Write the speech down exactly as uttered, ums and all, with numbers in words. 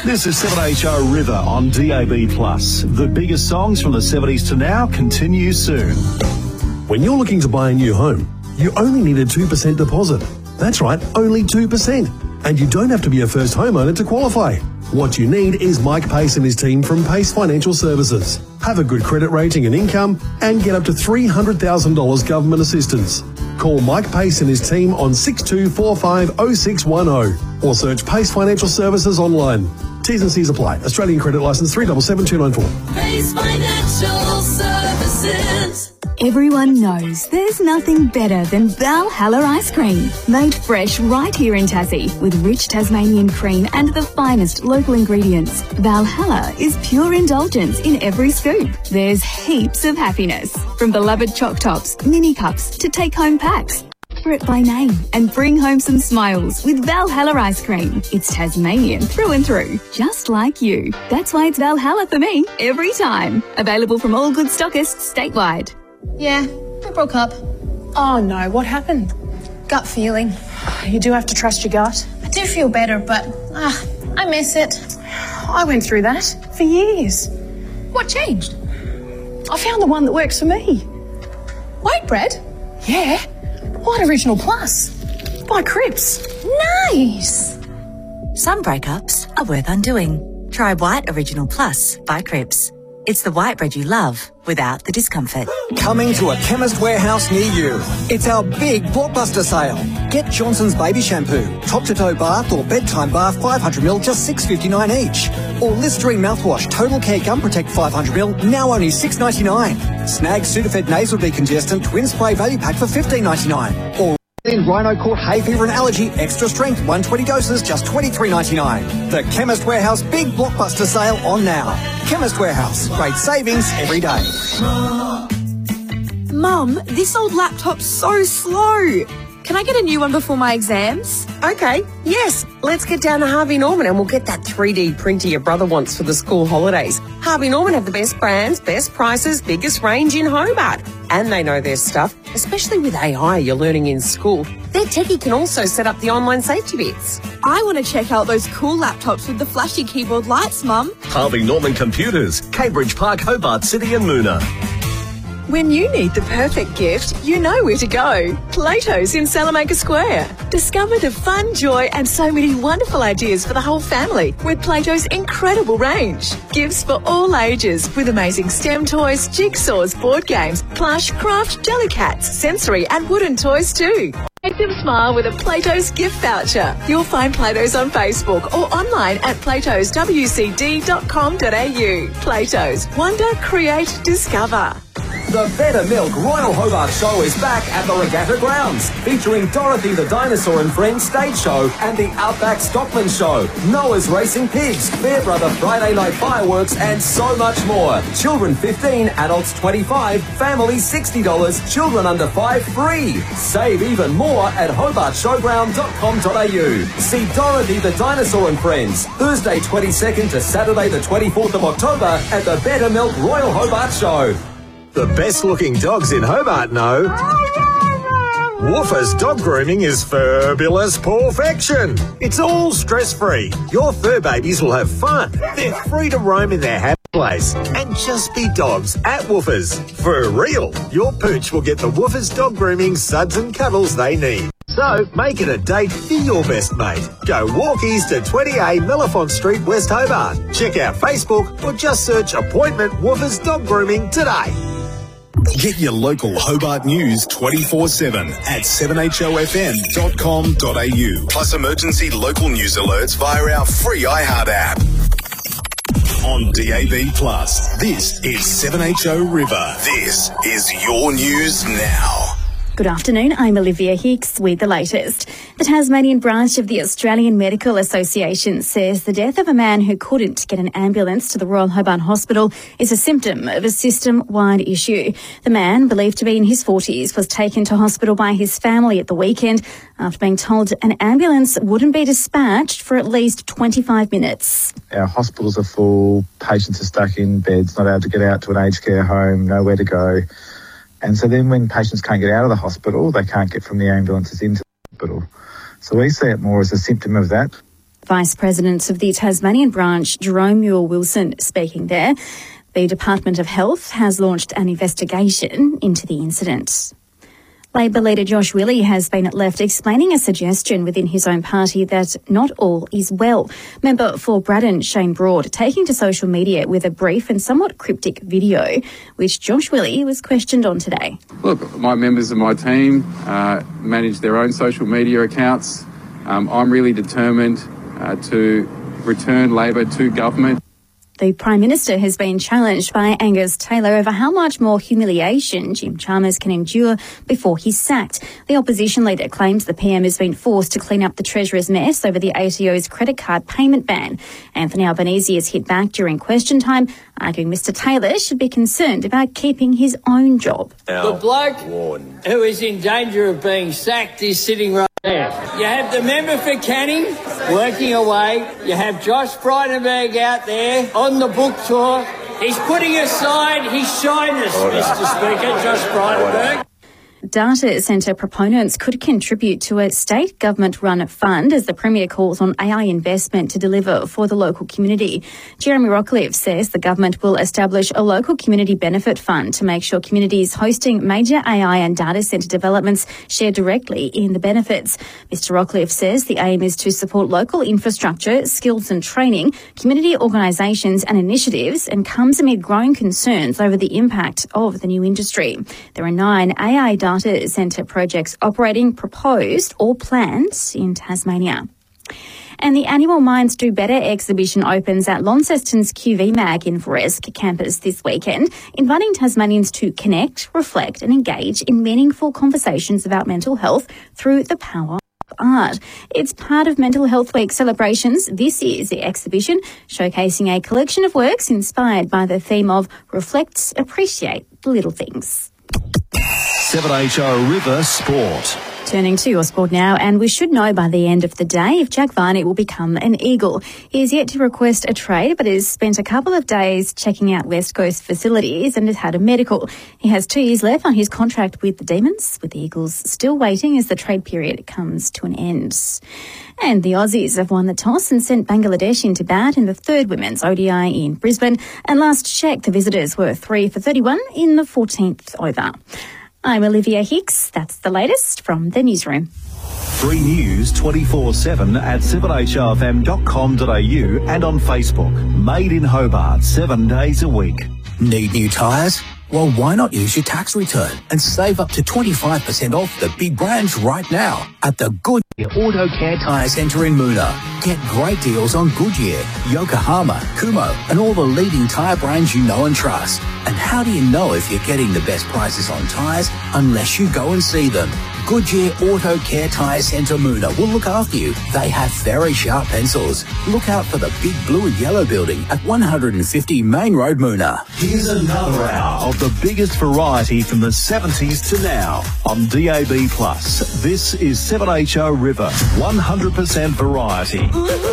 This is seven H O River on D A B plus. The biggest songs from the seventies to now continue soon. When you're looking to buy a new home, you only need a two percent deposit. That's right, only two percent. And you don't have to be a first homeowner to qualify. What you need is Mike Pace and his team from Pace Financial Services. Have a good credit rating and income and get up to three hundred thousand dollars government assistance. Call Mike Pace and his team on six two four five oh six one oh or search Pace Financial Services online. T's and C's apply. Australian credit licence three seven seven two nine four. Pace Financial Services. Everyone knows there's nothing better than Valhalla ice cream. Made fresh right here in Tassie with rich Tasmanian cream and the finest local ingredients. Valhalla is pure indulgence in every scoop. There's heaps of happiness. From beloved choc tops, mini cups to take-home packs. For it by name and bring home some smiles with Valhalla ice cream. It's Tasmanian through and through, just like you. That's why it's Valhalla for me every time. Available from all good stockists statewide. Yeah, we broke up. Oh no, what happened? Gut feeling. You do have to trust your gut. I do feel better, but ah, I miss it. I went through that for years. What changed? I found the one that works for me. White bread? Yeah, White Original Plus by Cripps. Nice. Some breakups are worth undoing. Try White Original Plus by Cripps. It's the white bread you love without the discomfort. Coming to a Chemist Warehouse near you. It's our big blockbuster sale. Get Johnson's Baby Shampoo, top-to-toe bath or bedtime bath five hundred milliliters, just six dollars fifty-nine each. Or Listerine mouthwash, Total Care Gum Protect five hundred milliliters, now only six dollars ninety-nine. Snag Sudafed Nasal Decongestant Twin Spray Value Pack for fifteen dollars ninety-nine. Or in Rhino Court Hay Fever and Allergy Extra Strength one hundred twenty doses, just twenty-three dollars ninety-nine. The Chemist Warehouse Big Blockbuster Sale on now. Chemist Warehouse, great savings every day. Mum, this old laptop's so slow. Can I get a new one before my exams? Okay, yes. Let's get down to Harvey Norman and we'll get that three D printer your brother wants for the school holidays. Harvey Norman have the best brands, best prices, biggest range in Hobart. And they know their stuff, especially with A I you're learning in school. Their techie can also set up the online safety bits. I want to check out those cool laptops with the flashy keyboard lights, Mum. Harvey Norman Computers, Cambridge Park, Hobart City and Moona. When you need the perfect gift, you know where to go. Plato's in Salamanca Square. Discover the fun, joy and so many wonderful ideas for the whole family with Plato's incredible range. Gifts for all ages with amazing STEM toys, jigsaws, board games, plush, craft, jelly cats, sensory and wooden toys too. Make them smile with a Plato's gift voucher. You'll find Plato's on Facebook or online at platos w c d dot com dot a u. Plato's. Wonder, create, discover. The Better Milk Royal Hobart Show is back at the Regatta Grounds, featuring Dorothy the Dinosaur and Friends stage show and the Outback Stockman Show, Noah's Racing Pigs, Bear Brother Friday Night Fireworks, and so much more. Children fifteen, adults twenty-five, families sixty dollars, children under five free. Save even more at hobart showground dot com dot a u. See Dorothy the Dinosaur and Friends, Thursday twenty-second to Saturday the twenty-fourth of October at the Better Milk Royal Hobart Show. The best looking dogs in Hobart know Woofers Dog Grooming is fabulous perfection. It's all stress-free. Your fur babies will have fun. They're free to roam in their happy place and just be dogs at Woofers. For real, your pooch will get the Woofers Dog Grooming suds and cuddles they need. So make it a date for your best mate. Go walkies to twenty A Mellifont Street, West Hobart. Check out Facebook or just search Appointment Woofers Dog Grooming today. Get your local Hobart news twenty-four seven at seven h o f m dot com dot a u. Plus emergency local news alerts via our free iHeart app. On D A B plus, this is seven H O River. This is your news now. Good afternoon, I'm Olivia Hicks with the latest. The Tasmanian branch of the Australian Medical Association says the death of a man who couldn't get an ambulance to the Royal Hobart Hospital is a symptom of a system-wide issue. The man, believed to be in his forties, was taken to hospital by his family at the weekend after being told an ambulance wouldn't be dispatched for at least twenty-five minutes. Our hospitals are full, patients are stuck in beds, not able to get out to an aged care home, nowhere to go. And so then when patients can't get out of the hospital, they can't get from the ambulances into the hospital. So we see it more as a symptom of that. Vice President of the Tasmanian branch, Jerome Muir-Wilson, speaking there. The Department of Health has launched an investigation into the incident. Labor leader Josh Willey has been left explaining a suggestion within his own party that not all is well. Member for Braddon, Shane Broad, taking to social media with a brief and somewhat cryptic video, which Josh Willey was questioned on today. Look, my members of my team uh, manage their own social media accounts. Um, I'm really determined uh, to return Labor to government. The Prime Minister has been challenged by Angus Taylor over how much more humiliation Jim Chalmers can endure before he's sacked. The opposition leader claims the P M has been forced to clean up the Treasurer's mess over the A T O's credit card payment ban. Anthony Albanese has hit back during question time, arguing Mr Taylor should be concerned about keeping his own job. The bloke who is in danger of being sacked is sitting right there. You have the member for Canning working away. You have Josh Frydenberg out there on the book tour. He's putting aside his shyness, Mister Speaker, Josh Frydenberg. Data centre proponents could contribute to a state government-run fund as the Premier calls on A I investment to deliver for the local community. Jeremy Rockcliffe says the government will establish a local community benefit fund to make sure communities hosting major A I and data centre developments share directly in the benefits. Mister Rockcliffe says the aim is to support local infrastructure, skills and training, community organisations and initiatives, and comes amid growing concerns over the impact of the new industry. There are nine A I data Data centre projects operating, proposed or planned in Tasmania. And the annual Minds Do Better exhibition opens at Launceston's Q V Mag in Veresk campus this weekend, inviting Tasmanians to connect, reflect and engage in meaningful conversations about mental health through the power of art. It's part of Mental Health Week celebrations. This is the exhibition showcasing a collection of works inspired by the theme of Reflect, Appreciate the Little Things. seven H O River Sport. Turning to your sport now, and we should know by the end of the day if Jack Varney will become an Eagle. He is yet to request a trade, but has spent a couple of days checking out West Coast facilities and has had a medical. He has two years left on his contract with the Demons, with the Eagles still waiting as the trade period comes to an end. And the Aussies have won the toss and sent Bangladesh into bat in the third women's O D I in Brisbane. And last check, the visitors were three for thirty-one in the fourteenth over. I'm Olivia Hicks. That's the latest from the newsroom. Free news twenty-four seven at seven h o f m dot com dot a u and on Facebook. Made in Hobart, seven days a week. Need new tyres? Well, why not use your tax return and save up to twenty-five percent off the big brands right now at the Goodyear Auto Care Tyre Centre in Moona. Get great deals on Goodyear, Yokohama, Kumho and all the leading tyre brands you know and trust. And how do you know if you're getting the best prices on tyres unless you go and see them? Goodyear Auto Care Tyre Centre Moona will look after you. They have very sharp pencils. Look out for the big blue and yellow building at one fifty Main Road, Moona. Here's another hour of the biggest variety from the seventies to now on D A B plus. This is seven H O River, one hundred percent variety.